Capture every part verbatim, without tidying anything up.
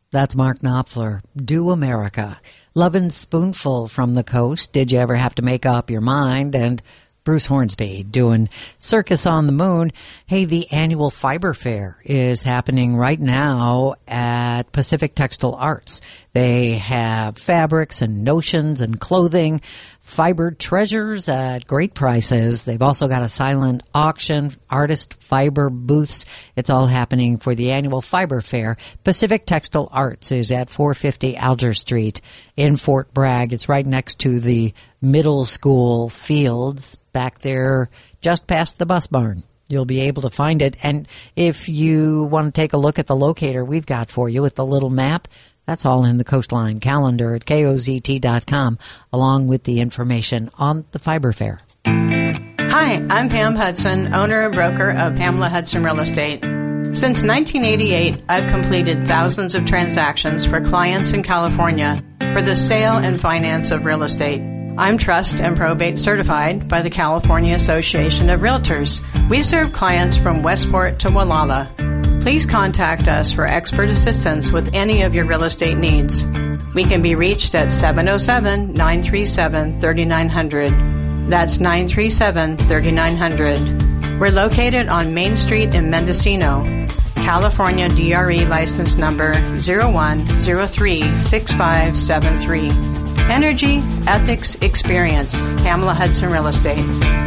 That's Mark Knopfler. Do America. Lovin' Spoonful from the Coast. Did you ever have to make up your mind? And Bruce Hornsby doing Circus on the Moon. Hey, the annual Fiber Fair is happening right now at Pacific Textile Arts. They have fabrics and notions and clothing, fiber treasures at great prices. They've also got a silent auction, artist fiber booths. It's all happening for the annual Fiber Fair. Pacific Textile Arts is at four fifty Alger Street in Fort Bragg. It's right next to the middle school fields back there just past the bus barn. You'll be able to find it. And if you want to take a look at the locator we've got for you with the little map, that's all in the Coastline calendar at K O Z T dot com, along with the information on the Fiber Fair. Hi, I'm Pam Hudson, owner and broker of Pamela Hudson Real Estate. Since nineteen eighty-eight, I've completed thousands of transactions for clients in California for the sale and finance of real estate. I'm trust and probate certified by the California Association of Realtors. We serve clients from Westport to Wallala. Please contact us for expert assistance with any of your real estate needs. We can be reached at seven oh seven, nine three seven, three nine zero zero. That's nine three seven, three nine zero zero. We're located on Main Street in Mendocino. California D R E license number zero one zero three six five seven three. Energy, ethics, experience. Pamela Hudson Real Estate.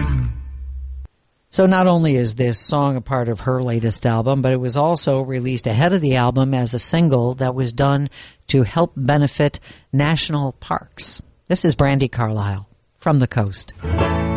So not only is this song a part of her latest album, but it was also released ahead of the album as a single that was done to help benefit national parks. This is Brandi Carlile from the Coast.